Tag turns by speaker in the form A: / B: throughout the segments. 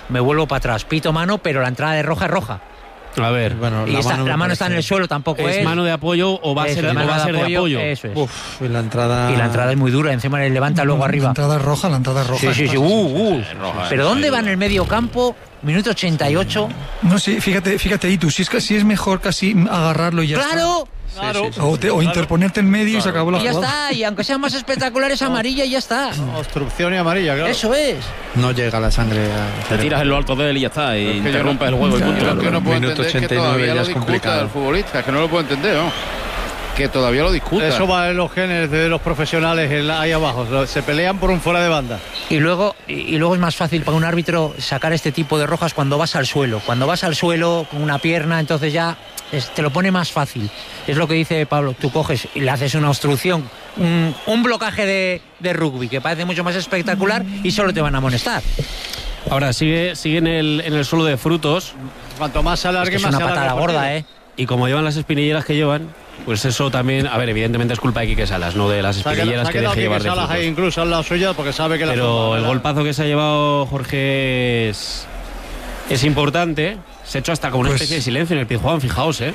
A: me vuelvo para atrás. Pito mano, pero la entrada de roja es roja.
B: A ver,
C: bueno,
A: y la mano está en el suelo, tampoco es.
B: ¿Es mano de apoyo o va a ser de apoyo?
A: Eso es.
C: Uf, y la entrada
A: es muy dura, encima le levanta luego arriba.
D: La entrada es roja.
A: Sí. Pero ¿dónde va en el medio campo? Minuto 88.
D: No, sí, fíjate ahí tú, si es mejor casi agarrarlo y ya
A: ¡Claro!
D: está. Claro. O interponerte en medio y se acabó la
A: jugada.
D: Y
A: ya está, y aunque sea más espectacular es amarilla y ya está.
E: Obstrucción y amarilla, claro.
A: Eso es.
C: No llega la sangre
F: Te tiras en lo alto de él y ya está, y interrumpes el juego y punto.
G: Lo que no puedo
C: Minuto
G: entender
C: 89
G: es que todavía
C: ya
G: lo
C: es
G: discuta
C: complicado.
G: el futbolista, es que no lo puedo entender, ¿no? Que todavía lo discuta.
E: Eso va en los genes de los profesionales ahí abajo, se pelean por un fuera de banda.
A: Y luego es más fácil para un árbitro sacar este tipo de rojas cuando vas al suelo. Cuando vas al suelo con una pierna, entonces ya te lo pone más fácil. Es lo que dice Pablo, tú coges y le haces una obstrucción, un blocaje de rugby que parece mucho más espectacular y solo te van a amonestar.
B: Ahora sigue en el suelo de Frutos.
E: Cuanto más se alargue,
A: es
E: más
A: una
E: se alarga
A: patada gorda,
B: Y como llevan las espinilleras que llevan, pues eso también, a ver, evidentemente es culpa de Quique Salas, no de las espinilleras que deje llevar de Frutos.
E: Ahí incluso al lado suya porque sabe que
B: pero el golpazo que se ha llevado Jorge es importante. Se ha hecho hasta como una especie de silencio en el Pizjuán, fijaos,
G: Se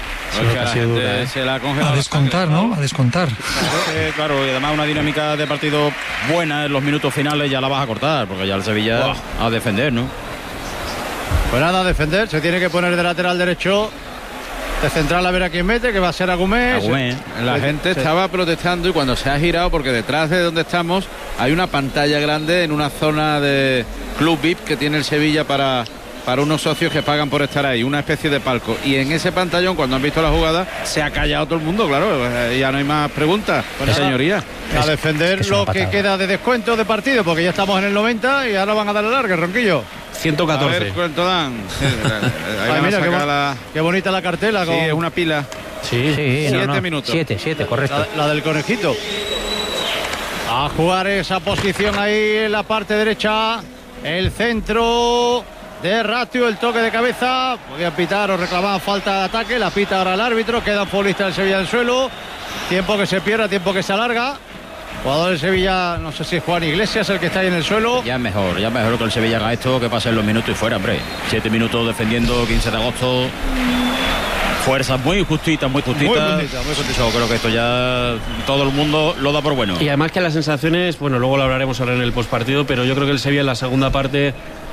G: la ha congelado.
D: A descontar, ¿no? A descontar.
F: Claro, y además una dinámica de partido buena en los minutos finales ya la vas a cortar, porque ya el Sevilla a defender, ¿no?
E: Pues nada, a defender, se tiene que poner de lateral derecho, de central a ver a quién mete, que va a ser Agumé.
G: La gente estaba protestando y cuando se ha girado, porque detrás de donde estamos hay una pantalla grande en una zona de Club VIP que tiene el Sevilla para unos socios que pagan por estar ahí, una especie de palco, y en ese pantallón cuando han visto la jugada se ha callado todo el mundo, claro, ya no hay más preguntas, señoría.
E: A defender lo que queda de descuento de partido, porque ya estamos en el 90 y ahora van a darle larga, Ronquillo.
B: 114.
G: A ver cuánto dan.
E: Ay, mira, qué bonita la cartela.
G: Sí, es una pila.
A: Sí,
G: 7 minutos.
A: 7, correcto.
E: La del conejito. A jugar esa posición ahí en la parte derecha. El centro de Ratio, el toque de cabeza. Podían pitar o reclamar falta de ataque. La pita ahora el árbitro. Queda un futbolista del Sevilla en el suelo. Tiempo que se pierde, tiempo que se alarga. Jugador del Sevilla, no sé si es Juan Iglesias el que está ahí en el suelo.
F: Ya es mejor que el Sevilla haga esto, que pasen los minutos y fuera, hombre. 7 minutos defendiendo, 15 de agosto. Fuerzas muy justitas. Yo creo que esto ya todo el mundo lo da por bueno.
B: Y además que las sensaciones, bueno, luego lo hablaremos ahora en el postpartido, pero yo creo que el Sevilla en la segunda parte,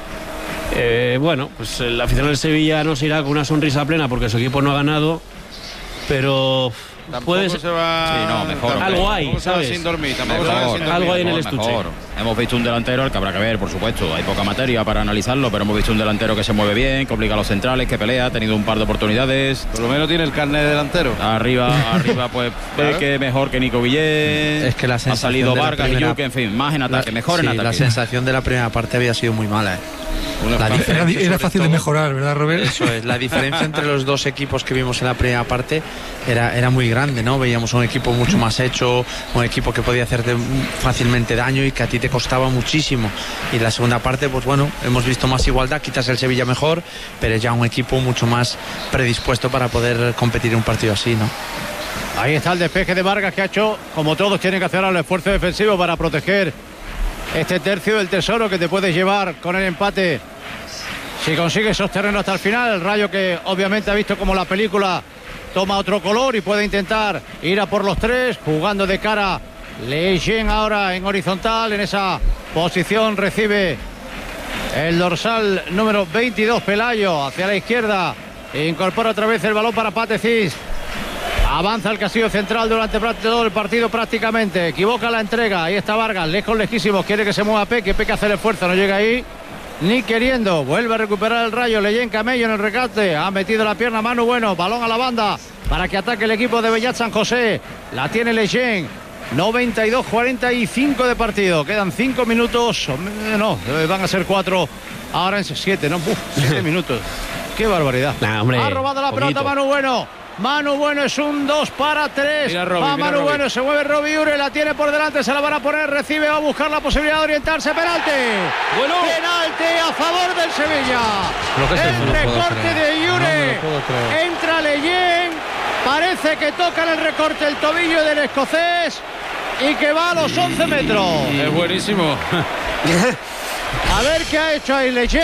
B: pues el aficionado del Sevilla no se irá con una sonrisa plena porque su equipo no ha ganado, pero puede ser.
G: Se va...
F: Sí, no, mejor.
B: Algo hay, ¿sabes?
G: Sin dormir,
B: algo hay en el estuche.
F: Mejor. Hemos visto un delantero al que habrá que ver, por supuesto. Hay poca materia para analizarlo, pero hemos visto un delantero que se mueve bien, que obliga a los centrales, que pelea, ha tenido un par de oportunidades.
G: Por lo menos tiene el carnet de delantero.
F: Arriba, pues claro. Que mejor que Nico Guillén.
C: Es que la
F: ha salido Vargas y Yuke, en fin, más en ataque, mejor en ataque.
C: La sensación de la primera parte había sido muy mala.
D: Era fácil de mejorar, ¿verdad, Robert?
C: Eso es, la diferencia entre los dos equipos que vimos en la primera parte era muy grande, ¿no? Veíamos un equipo mucho más hecho, un equipo que podía hacerte fácilmente daño y que a ti te costaba muchísimo. Y la segunda parte, pues bueno, hemos visto más igualdad, quizás el Sevilla mejor, pero es ya un equipo mucho más predispuesto para poder competir en un partido así, ¿no?
E: Ahí está el despeje de Vargas que ha hecho, como todos tienen que hacer el esfuerzo defensivo para proteger este tercio del tesoro que te puedes llevar con el empate si consigues sostenerlo hasta el final. El Rayo, que obviamente ha visto como la película toma otro color y puede intentar ir a por los 3, jugando de cara. Leyen ahora en horizontal, en esa posición recibe el dorsal número 22, Pelayo, hacia la izquierda, incorpora otra vez el balón para Patecís. Avanza el Castillo central durante todo el partido prácticamente. Equivoca la entrega. Ahí está Vargas, lejos, lejísimos. Quiere que se mueva Peque. Peque hace el esfuerzo. No llega ahí ni queriendo. Vuelve a recuperar el Rayo. Leyen Camello en el recate. Ha metido la pierna Manu Bueno. Balón a la banda para que ataque el equipo de Bellat San José. La tiene Leyen. 92-45 de partido. Quedan 5 minutos. No, van a ser 4. Ahora en 7, ¿no? 7 minutos. Qué barbaridad.
B: Hombre,
E: ha robado la pelota Manu Bueno. Manu Bueno es un 2-3. Va Manu Bueno, se mueve Robbie Ure, la tiene por delante, se la van a poner, recibe, va a buscar la posibilidad de orientarse. Penalti. Bueno. Penalti a favor del Sevilla. El recorte de Ure. Entra Leyen. Parece que toca en el recorte el tobillo del escocés y que va a los 11 metros.
G: Es buenísimo.
E: A ver qué ha hecho ahí Leyen.